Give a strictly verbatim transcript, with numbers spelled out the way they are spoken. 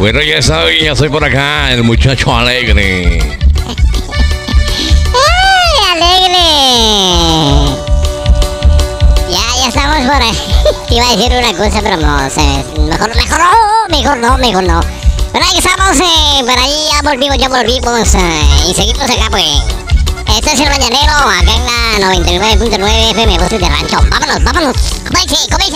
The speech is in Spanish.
Bueno, ya saben, ya soy por acá, el muchacho alegre. ¡Ay, alegre! Ya, ya estamos por ahí. Te iba a decir una cosa, pero no sé. Mejor, mejor no, mejor no, mejor no. Pero ahí estamos, eh, por ahí ya volvimos, ya volvimos. Eh, y seguimos acá, pues. Este es el mañanero, acá en la noventa y nueve punto nueve F M, Voces de Rancho. Vámonos, vámonos. ¿Cómo dice? ¿Cómo dice?